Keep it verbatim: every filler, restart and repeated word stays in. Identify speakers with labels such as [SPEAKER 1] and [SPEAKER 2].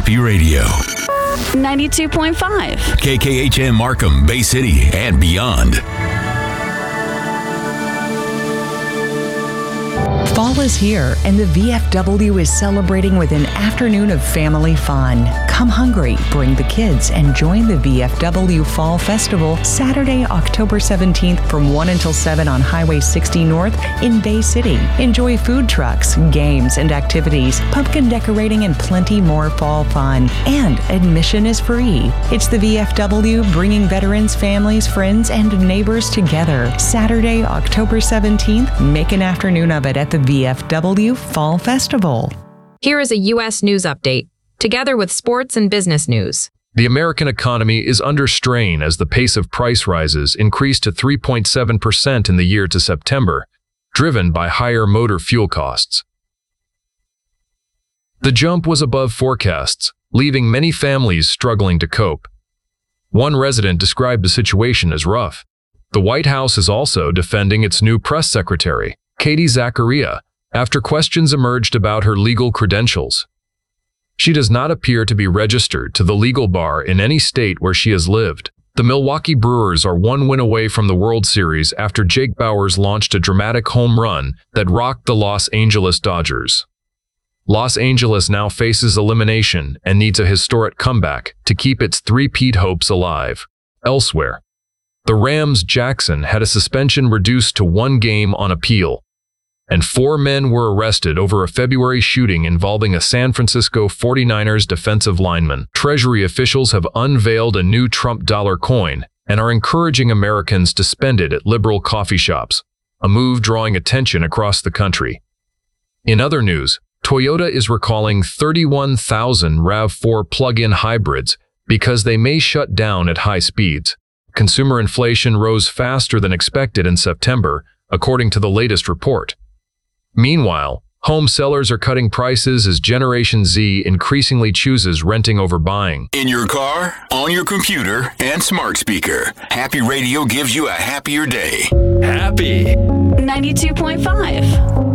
[SPEAKER 1] Happy Radio.
[SPEAKER 2] ninety-two point five.
[SPEAKER 1] K K H M Markham, Bay City, and beyond.
[SPEAKER 3] Fall is here, and the V F W is celebrating with an afternoon of family fun. Come hungry, bring the kids, and join the V F W Fall Festival Saturday, October seventeenth from one until seven on Highway sixty North in Bay City. Enjoy food trucks, games and activities, pumpkin decorating, and plenty more fall fun. And admission is free. It's the V F W bringing veterans, families, friends, and neighbors together. Saturday, October seventeenth, make an afternoon of it at the V F W Fall Festival.
[SPEAKER 4] Here is a U S news update, together with sports and business news.
[SPEAKER 5] The American economy is under strain as the pace of price rises increased to three point seven percent in the year to September, driven by higher motor fuel costs. The jump was above forecasts, leaving many families struggling to cope. One resident described the situation as rough. The White House is also defending its new press secretary, Katie Zachariah, after questions emerged about her legal credentials. She does not appear to be registered to the legal bar in any state where she has lived. The Milwaukee Brewers are one win away from the World Series after Jake Bauers launched a dramatic home run that rocked the Los Angeles Dodgers. Los Angeles now faces elimination and needs a historic comeback to keep its three-peat hopes alive. Elsewhere, the Rams' Jackson had a suspension reduced to one game on appeal, and four men were arrested over a February shooting involving a San Francisco forty-niners defensive lineman. Treasury officials have unveiled a new Trump dollar coin and are encouraging Americans to spend it at liberal coffee shops, a move drawing attention across the country. In other news, Toyota is recalling thirty-one thousand RAV four plug-in hybrids because they may shut down at high speeds. Consumer inflation rose faster than expected in September, according to the latest report. Meanwhile, home sellers are cutting prices as Generation Z increasingly chooses renting over buying.
[SPEAKER 1] In your car, on your computer, and smart speaker, Happy Radio gives you a happier day. Happy.
[SPEAKER 2] ninety-two point five.